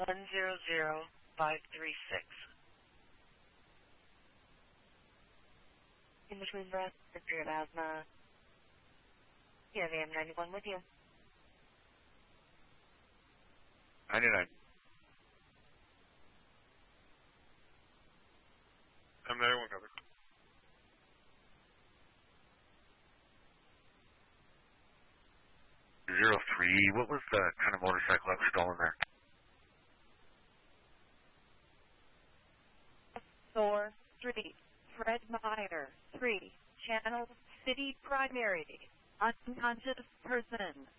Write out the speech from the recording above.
In between breaths, severe asthma. You have AM91 with you. 99. M91 covered. 03, what was the kind of motorcycle that was stolen there? Thor Street, Fred Meyer, 3, Channel City Primary, unconscious person.